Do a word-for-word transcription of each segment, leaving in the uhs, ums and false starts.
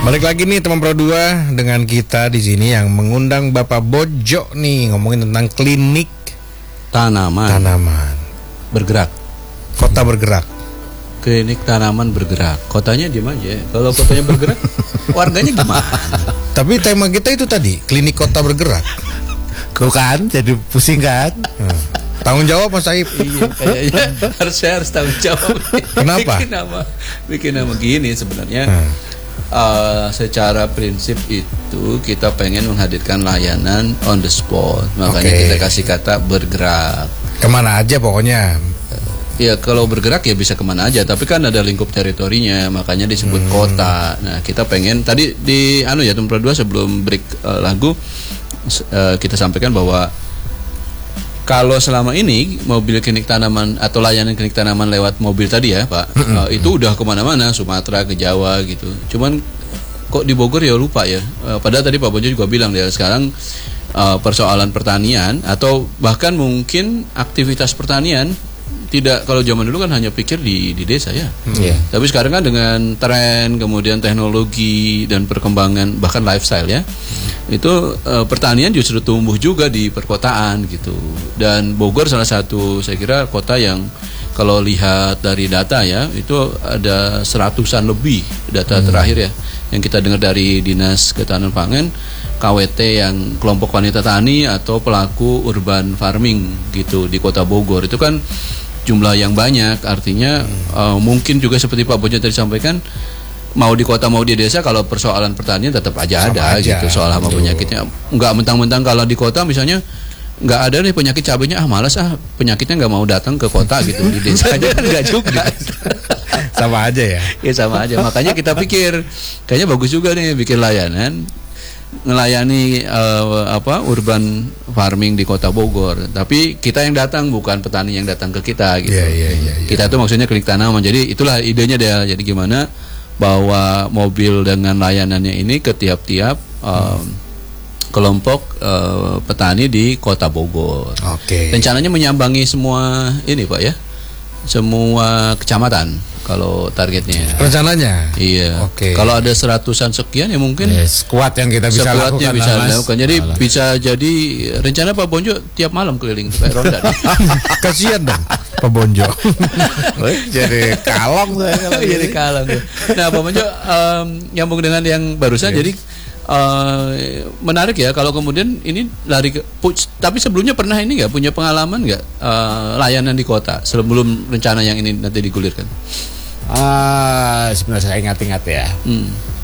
Balik lagi nih teman Pro dua dengan kita di sini yang mengundang Bapak Bojo nih ngomongin tentang klinik tanaman. Tanaman bergerak. Kota bergerak. Klinik tanaman bergerak. Kotanya diem aja. Kalau kotanya bergerak, warganya gimana? Tapi tema kita itu tadi, klinik kota bergerak. Kau kan jadi pusing kan? Hmm. Tanggung jawab Mas Saib. Iya, kayaknya harus saya harus tanggung jawab. Kenapa? Bikin nama, bikin nama gini sebenarnya. Hmm. Uh, secara prinsip itu kita pengen menghadirkan layanan on the spot. Makanya Okay. kita kasih kata bergerak. Kemana aja pokoknya. Ya kalau bergerak ya bisa kemana aja. Tapi kan ada lingkup teritorinya, makanya disebut Hmm. kota. Nah kita pengen tadi di anu ya Tumpra dua sebelum break uh, lagu uh, kita sampaikan bahwa kalau selama ini mobil klinik tanaman atau layanan klinik tanaman lewat mobil tadi ya Pak, uh, itu udah kemana-mana, Sumatera ke Jawa gitu. Cuman kok di Bogor ya lupa ya. Uh, padahal tadi Pak Bojo juga bilang ya sekarang uh, persoalan pertanian atau bahkan mungkin aktivitas pertanian tidak, kalau zaman dulu kan hanya pikir di di desa ya. Iya. Tapi sekarang kan dengan tren, kemudian teknologi dan perkembangan bahkan lifestyle ya, itu eh, pertanian justru tumbuh juga di perkotaan gitu. Dan Bogor salah satu saya kira kota yang kalau lihat dari data ya itu ada seratusan lebih data Hmm. terakhir ya yang kita dengar dari Dinas Ketahanan Pangan, K W T yang kelompok wanita tani atau pelaku urban farming gitu di Kota Bogor. Itu kan jumlah yang banyak, artinya uh, mungkin juga seperti Pak Bojo tadi sampaikan, mau di kota mau di desa kalau persoalan pertanian tetap aja Sama ada aja, gitu soal hama betul. penyakitnya. Nggak mentang-mentang kalau di kota misalnya nggak ada nih penyakit cabenya, ah malas ah penyakitnya nggak mau datang ke kota gitu. Di desa aja kan nggak juga. Sama aja ya. Ya sama aja. Makanya kita pikir kayaknya bagus juga nih bikin layanan ngelayani uh, apa urban farming di Kota Bogor. Tapi kita yang datang, bukan petani yang datang ke kita gitu. Iya, iya, iya, iya. Kita itu maksudnya klinik tanaman. Jadi itulah idenya dia. Jadi gimana bawa mobil dengan layanannya ini ke tiap-tiap um, kelompok uh, petani di Kota Bogor. Oke. Rencananya menyambangi semua ini Pak ya, semua kecamatan kalau targetnya. Rencananya. Iya. Oke. Kalau ada seratusan sekian ya mungkin Yes, kuat yang kita bisa sekuatnya lakukan bisa lah, Mas. dilakukan. Jadi Alah. bisa jadi rencana Pak Bonjo tiap malam keliling kayak ronda. Kasihan dong Pak Bonjo. Jadi kalong saya kalau Jadi gini. kalah tuh. Nah Pak Bonjo um, nyambung dengan yang barusan. Jadi uh, menarik ya kalau kemudian ini lari ke. pu- Tapi sebelumnya pernah ini nggak punya pengalaman nggak uh, layanan di kota sebelum rencana yang ini nanti digulirkan? Ah, sebenarnya saya ingat-ingat ya. Hmm.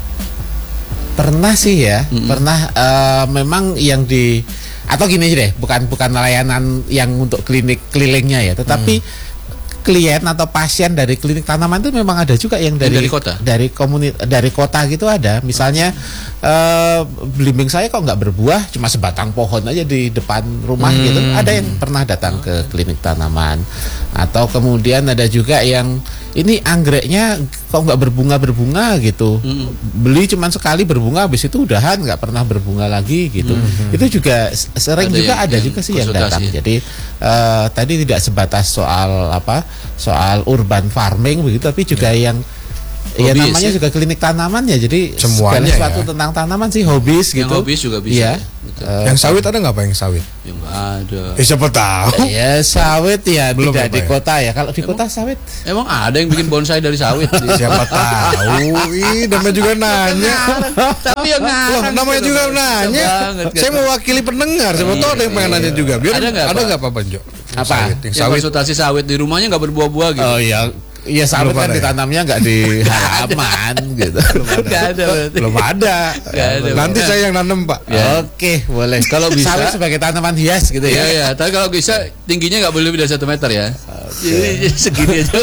Pernah sih ya, Mm-mm. pernah eh, memang yang di atau gini aja deh, bukan bukan layanan yang untuk klinik kelilingnya ya, tetapi klien atau pasien dari klinik tanaman itu memang ada juga yang dari dari kota? dari komunitas dari kota gitu ada. Misalnya eh, belimbing saya kok nggak berbuah, cuma sebatang pohon aja di depan rumah Hmm. gitu. Ada yang pernah datang ke klinik tanaman. Atau kemudian ada juga yang ini anggreknya kok nggak berbunga-berbunga gitu. Hmm. Beli cuman sekali berbunga, habis itu udahan nggak pernah berbunga lagi gitu. Itu juga s- sering Ada juga yang- ada yang juga sih yang konsultasi datang. ya? Jadi eh, tadi tidak sebatas soal apa soal urban farming begitu, tapi juga yang ya Hobis, namanya ya? juga klinik tanaman ya. Jadi Semuanya segala sesuatu ya. tentang tanaman sih hobis Yang gitu. hobis juga bisa. Iya. ya? Betul. Eh, Yang sawit ada nggak Pak yang sawit? Ya nggak ada. Eh, siapa tahu. ya sawit ya Belum tidak ya, di Pak, ya? kota ya. Kalau di kota sawit Emang ada yang bikin bonsai dari sawit? Siapa tahu. Ih, namanya juga nanya. Tapi yang Loh, ngarang namanya gitu juga loh. nanya. Susah banget, kan? Saya mewakili pendengar. Siapa tahu ada yang pengen nanya juga. Biar Ada nggak, ada Pak? nggak Pak Bonjo? Yang Apa? Sawit. Yang Yang sawit. konsultasi sawit di rumahnya nggak berbuah-buah gitu. oh ya ya sawit Belum kan ada ya? ditanamnya nggak di halaman gitu. Nggak ada berarti. Belum ada. Nggak ada. Nanti saya yang nanam Pak. Ya. Oke, boleh. Kalau bisa- sawit sebagai tanaman hias gitu Iya ya. ya, tapi kalau bisa tingginya nggak boleh lebih dari satu meter ya. Jadi segini aja.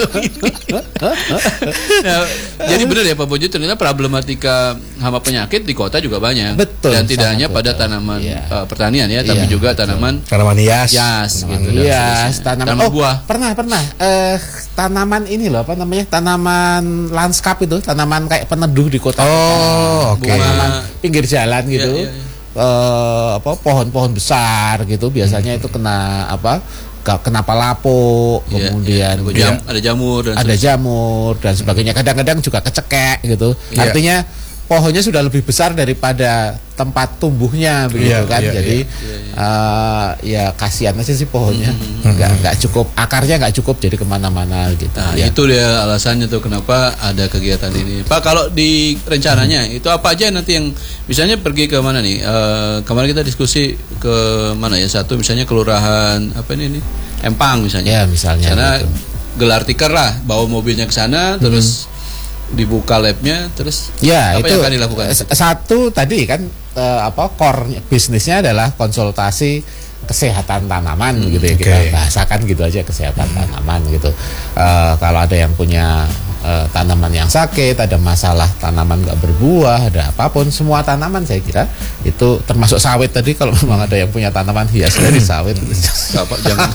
Nah, jadi benar ya Pak Bonjo, ternyata problematika hama penyakit di kota juga banyak. Betul, Dan tidak sangat hanya pada betul. tanaman Iya. eh, pertanian ya, tapi Iya, juga tanaman Tanaman hias. hias gitu. dan Iya, seterusnya. tanaman, Tanaman oh, buah. Pernah, pernah. Eh, tanaman ini loh, apa namanya? Tanaman lanskap itu, tanaman kayak peneduh di kota. Oh, oke. Tanaman pinggir jalan gitu. Iya, iya, iya. Eh, apa pohon-pohon besar gitu, biasanya itu kena apa? ke- kena palapo, Iya, kemudian iya. Jam- ada jamur dan ada jamur dan sebagainya. Kadang-kadang juga kecekek gitu. Iya. Artinya pohonnya sudah lebih besar daripada tempat tumbuhnya begitu Iya, kan. iya, Jadi iya, iya. eh, ya kasihan aja sih pohonnya, Hmm. nggak nggak cukup akarnya nggak cukup jadi kemana-mana gitu. Nah, ya. itu dia alasannya tuh kenapa ada kegiatan ini. Pak, kalau di rencananya itu apa aja nanti yang misalnya pergi ke mana nih? Eh, kemarin kita diskusi ke mana ya? Satu misalnya kelurahan apa ini nih? Empang misalnya. Ya, misalnya Sana gitu. gelar tikar lah, bawa mobilnya ke sana terus dibuka labnya terus Ya, apa itu yang akan dilakukan? s- satu tadi kan eh, apa core bisnisnya adalah konsultasi kesehatan tanaman gitu ya, kita oke. bahasakan gitu aja, kesehatan tanaman gitu. Eh, kalau ada yang punya eh, tanaman yang sakit, ada masalah tanaman nggak berbuah, ada apapun, semua tanaman saya kira itu termasuk sawit tadi, kalau memang ada yang punya tanaman hias dari sawit. Apa jangan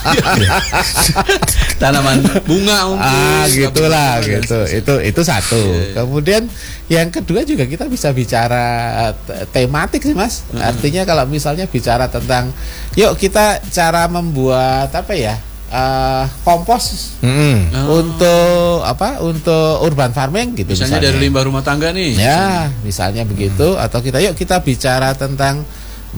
tanaman bunga mungkin. Ah, gitulah Apa- gitu. Itu itu satu. Kemudian yang kedua juga kita bisa bicara t- tematik sih, Mas. Artinya kalau misalnya bicara tentang yuk kita cara membuat apa ya? eh, kompos Mm-mm. Oh. untuk apa? Untuk urban farming gitu Misalnya dari limbah rumah tangga nih. Ya, misalnya begitu, atau kita yuk kita bicara tentang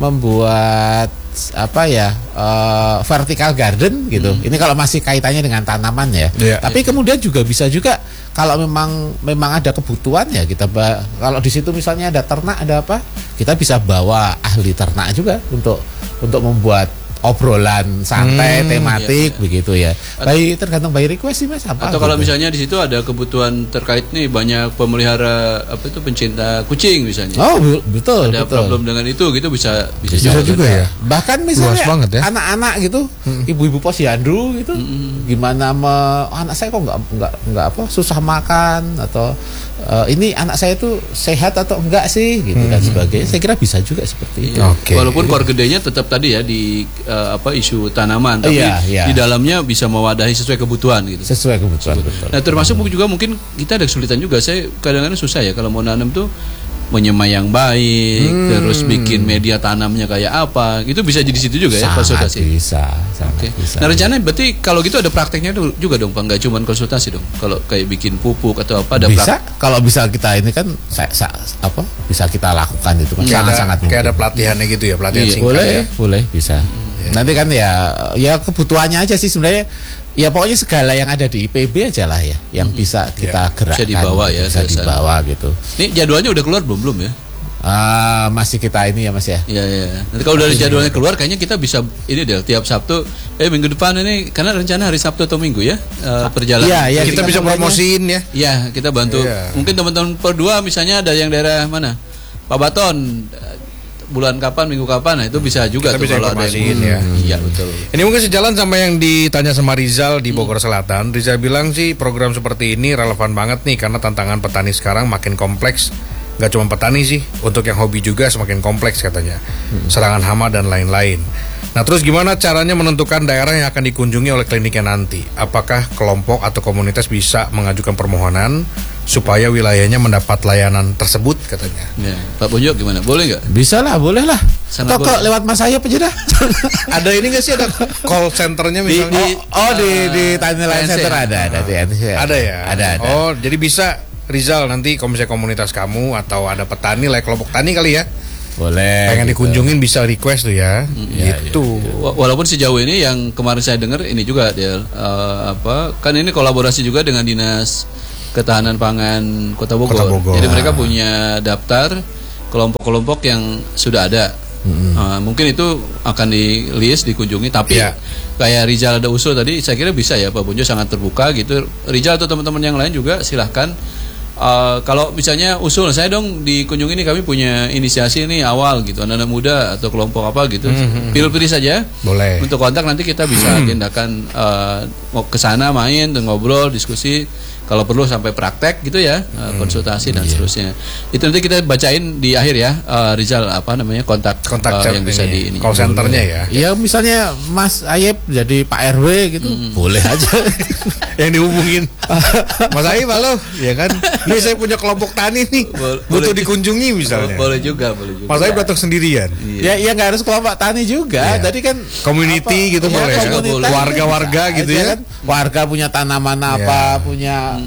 membuat apa ya eh, vertical garden gitu. Ini kalau masih kaitannya dengan tanaman ya. Iya. Tapi kemudian juga bisa juga kalau memang memang ada kebutuhan ya kita ba- kalau di situ misalnya ada ternak ada apa, kita bisa bawa ahli ternak juga untuk untuk membuat obrolan santai Hmm, tematik iya, iya. begitu ya. Baik tergantung by request sih Mas apa. Atau kalau gitu. misalnya di situ ada kebutuhan terkait nih banyak pemelihara apa itu pencinta kucing misalnya. Oh, bu- betul ada betul. problem dengan itu gitu bisa bisa, Bisa jauh juga ya. Bahkan misalnya Luas banget ya. anak-anak gitu, ibu-ibu posyandu gitu, gimana me, oh, anak saya kok nggak nggak nggak apa susah makan atau eh, ini anak saya tuh sehat atau enggak sih gitu dan sebagainya. Saya kira bisa juga seperti itu. Iya. Oke. Walaupun core gedenya tetap tadi ya di eh, apa isu tanaman tapi Iya, iya. di dalamnya bisa mewadahi sesuai kebutuhan gitu. Sesuai kebutuhan betul. Nah termasuk juga mungkin kita ada kesulitan juga. Saya kadang-kadang susah ya kalau mau nanam tuh menyemai yang baik, terus bikin media tanamnya kayak apa, itu bisa jadi situ juga ya Sangat konsultasi. bisa, sangat Oke. bisa. Nah rencananya berarti kalau gitu ada prakteknya du- juga dong, Pak, nggak cuma konsultasi dong. Kalau kayak bikin pupuk atau apa ada bisa praktek. kalau bisa kita ini kan saya, sa- apa bisa kita lakukan itu kan Kayak ada, sangat-sangat kayak ada mungkin. pelatihannya gitu ya, pelatihan Iya. singkat Boleh, ya. boleh bisa. Nanti kan ya ya kebutuhannya aja sih sebenarnya. Ya pokoknya segala yang ada di I P B aja lah ya yang bisa kita gerakkan. Bisa dibawa gitu, ya, bisa ke sana. dibawa gitu. Ini jadwalnya udah keluar belum belum ya? Ah, masih kita ini ya Mas ya. Iya iya. Nanti kalau dari jadwalnya keluar, kayaknya kita bisa ini deh tiap Sabtu. Eh minggu depan ini karena rencana hari Sabtu atau Minggu ya eh, perjalanan. Iya, iya. Kita kita bisa namanya- promosiin ya. Iya, kita bantu. Iya. Mungkin teman-teman berdua misalnya ada yang daerah mana? Pak Baton eh, bulan kapan, minggu kapan, nah itu bisa juga Kita tuh bisa kalau ada informasiin yang ya. Iya betul. Ini mungkin sejalan sama yang ditanya sama Rizal di Bogor Selatan. Rizal bilang sih program seperti ini relevan banget nih karena tantangan petani sekarang makin kompleks. Gak cuma petani sih, untuk yang hobi juga semakin kompleks katanya. Serangan hama dan lain-lain. Nah terus gimana caranya menentukan daerah yang akan dikunjungi oleh kliniknya nanti? Apakah kelompok atau komunitas bisa mengajukan permohonan supaya wilayahnya mendapat layanan tersebut katanya? Ya. Pak Bonjok gimana? Boleh nggak? Bisa lah, boleh lah. Sangat Atau kok boleh. lewat Mas Ayep aja dah. Ada ini gak sih, ada call centernya misalnya? di- oh, oh di di Tani T N Line C. Center ada, ada di T N C. Ada ya? Ada, ada. Oh, jadi bisa Rizal nanti kalau misalnya komunitas kamu atau ada petani lah, kelompok tani kali ya, Boleh. pengen gitu. dikunjungin bisa request tuh ya, Iya, gitu. Wa- Walaupun sejauh ini yang kemarin saya dengar ini juga dia eh, apa kan ini kolaborasi juga dengan Dinas Ketahanan Pangan Kota Bogor. Kota Bogor. Jadi mereka punya daftar kelompok-kelompok yang sudah ada. Eh, mungkin itu akan di list dikunjungi tapi Iya. kayak Rizal ada usul tadi saya kira bisa ya Pak Bunjo sangat terbuka gitu. Rizal atau teman-teman yang lain juga silahkan. Eh, kalau misalnya usul saya dong dikunjungi ini kami punya inisiasi ini awal gitu anak-anak muda atau kelompok apa gitu pilih-pilih saja Boleh. untuk kontak nanti kita bisa agendakan eh, mau ke sana main dan ngobrol diskusi kalau perlu sampai praktek gitu ya eh, konsultasi dan seterusnya itu nanti kita bacain di akhir ya eh, Rizal apa namanya kontak, Kontak eh, yang bisa di ini call centernya ya, Ya misalnya Mas Ayep jadi Pak R W gitu, boleh aja. yang dihubungin. Mas Aib, halo, ya kan? Ini saya punya kelompok tani nih, Boleh- butuh boleh. dikunjungi misalnya. boleh juga boleh juga Mas Aib datang sendirian. Ya, ya nggak harus kelompok tani juga. Iya. Tadi kan Community gitu ya, boleh kan? komunitas Boleh. itu Warga-warga bisa gitu aja ya. kan. Warga punya tanaman apa, Iya. punya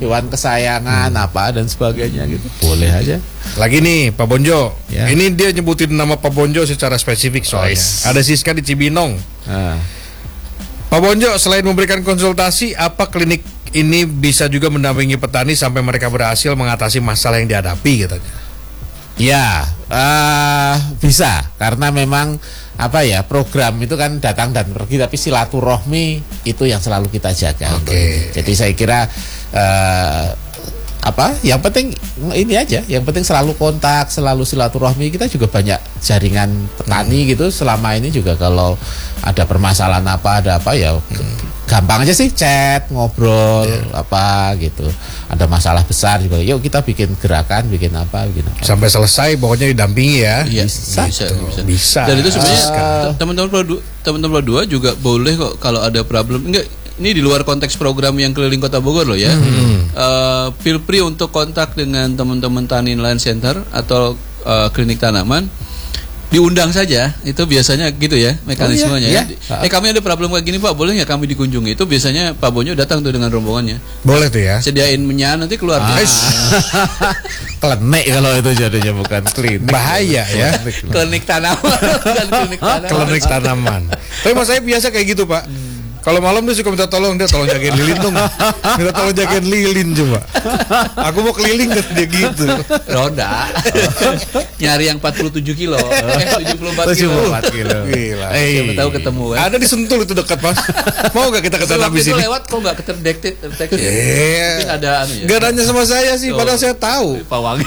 hewan kesayangan hmm. apa dan sebagainya gitu. Boleh aja. Lagi nih Pak Bonjo. Ya. Ini dia nyebutin nama Pak Bonjo secara spesifik soalnya. Oh, ada Siska di Cibinong. Nah. Pak Bonjo, selain memberikan konsultasi, apa klinik ini bisa juga mendampingi petani sampai mereka berhasil mengatasi masalah yang dihadapi katanya? Ya, uh, bisa karena memang apa ya, program itu kan datang dan pergi, tapi silaturahmi itu yang selalu kita jaga. Oke. Okay. Jadi saya kira uh, apa? Yang penting ini aja, yang penting selalu kontak, selalu silaturahmi. Kita juga banyak jaringan petani hmm. gitu. Selama ini juga kalau ada permasalahan apa, ada apa ya. Hmm. Gampang aja sih chat, ngobrol, yeah. apa gitu. Ada masalah besar juga, yuk kita bikin gerakan, bikin apa, bikin apa. Sampai selesai pokoknya didampingi ya. Iya, bisa. Bisa, bisa. bisa. Dan itu sebenarnya uh, teman-teman Pro dua, teman-teman Pro dua juga boleh kok kalau ada problem. Enggak, ini di luar konteks program yang keliling Kota Bogor loh ya. Hmm. Uh, feel free untuk kontak dengan teman-teman Tani Land Center atau uh, klinik tanaman. Diundang saja, itu biasanya gitu ya mekanismenya. Oh, iya? Ya. Eh kami ada problem kayak gini Pak, boleh nggak kami dikunjungi? Itu biasanya Pak Bonyo datang tuh dengan rombongannya. Boleh tuh ya. Sediain menyan nanti keluar. Ah. Klenik kalau itu jadinya, bukan klinik. Bahaya ya. Klinik tanaman, bukan klinik tanaman. Klinik tanaman. Tapi mas saya biasa kayak gitu Pak. Kalau malam dia suka minta tolong, dia tolong jagain lilin dong. Minta tolong jagain lilin coba. Aku mau keliling kan dia gitu. Roda. Nyari yang empat puluh tujuh kilo. Eh tujuh puluh empat kilo. Gila. Siapa tahu ketemu kan. Ada di Sentul itu dekat Mas. Mau gak kita ke sana habis ini? Lewat kok gak keterdeteksi ya? Mungkin ada anu ya. Gak nanya sama saya sih, padahal saya tahu. Pawangi.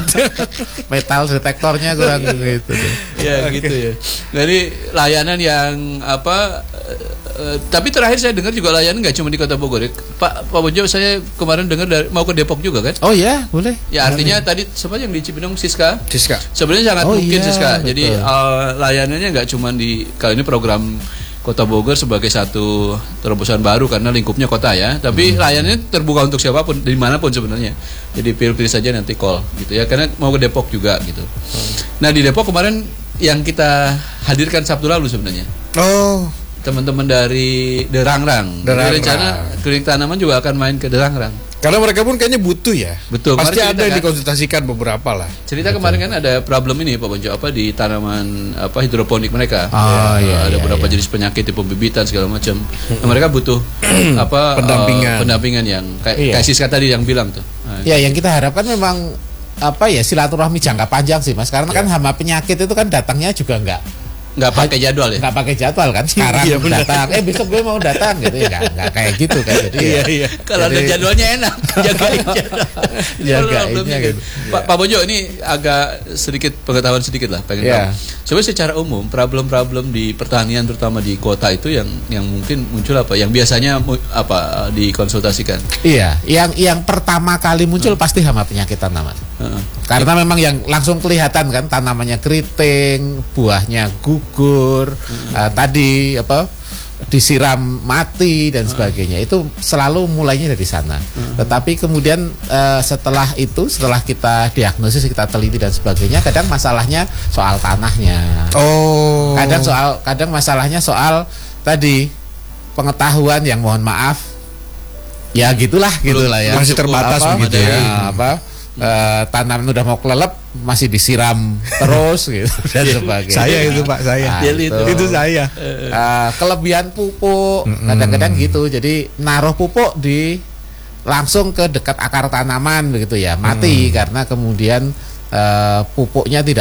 Metal detektornya kurang gitu. Ya gitu ya. Jadi layanan yang apa Uh, tapi terakhir saya dengar juga layanan nggak cuma di Kota Bogor ya. Pak Pak Bonjo, saya kemarin dengar dari, mau ke Depok juga kan? Oh ya, boleh. Ya artinya Amin. Tadi siapa yang di Cibinong, Siska? Siska. Sebenarnya sangat oh, mungkin iya, Siska. betul. Jadi uh, layanannya nggak cuma di kali ini program Kota Bogor sebagai satu terobosan baru karena lingkupnya kota ya. Tapi hmm. layanannya terbuka untuk siapapun dimanapun sebenarnya. Jadi pilih-pilih saja nanti call gitu ya. Karena mau ke Depok juga gitu. Hmm. Nah di Depok kemarin yang kita hadirkan Sabtu lalu sebenarnya. Oh. Teman-teman dari Derangrang. Jadi rencana klinik tanaman juga akan main ke Derangrang. Karena mereka pun kayaknya butuh ya. Betul. Pasti ada kan, yang dikonsultasikan beberapa lah. Cerita Betul. Kemarin kan ada problem ini Pak Bonjo, apa di tanaman apa hidroponik mereka. Oh, ya, iya, ada iya, beberapa iya. jenis penyakit, pembibitan segala macam. Nah, mereka butuh apa pendampingan. Uh, pendampingan yang kayak iya. kayak Siska tadi yang bilang tuh. Nah, ya, yang kita harapkan memang apa ya, silaturahmi jangka panjang sih Mas. Karena ya. kan hama penyakit itu kan datangnya juga enggak nggak pakai jadwal ya? Nggak pakai jadwal kan sekarang iya, datang, eh besok gue mau datang gitu ya, nggak, nggak kayak gitu kan. Jadi iya, ya, iya. Kalau ada jadwalnya enak, jagain jadwal. Jagainnya gitu. Pak, Pak Bonjo, ini agak sedikit pengetahuan sedikit lah, pengen yeah. tahu. Coba secara umum problem-problem di pertanian terutama di kota itu yang yang mungkin muncul apa? Yang biasanya apa dikonsultasikan? Iya, yang yang pertama kali muncul hmm. pasti hama penyakit tanaman. Hmm. Karena ya. memang yang langsung kelihatan kan, tanamannya keriting, buahnya gugur, hmm. uh, tadi apa disiram mati dan sebagainya. hmm. Itu selalu mulainya dari sana. hmm. Tetapi kemudian uh, setelah itu, setelah kita diagnosis, kita teliti dan sebagainya, kadang masalahnya soal tanahnya. Oh. Kadang soal, kadang masalahnya soal tadi pengetahuan yang mohon maaf, ya gitulah, gitulah ya. Masih terbatas apa, begitu ya. Apa? Uh, tanaman udah mau kelelep masih disiram terus gitu dan sebagainya. Saya itu Pak, saya. Nah, itu. itu itu saya. Uh, kelebihan pupuk mm-hmm. kadang-kadang gitu. Jadi naruh pupuk di langsung ke dekat akar tanaman begitu ya, mati mm. karena kemudian uh, pupuknya tidak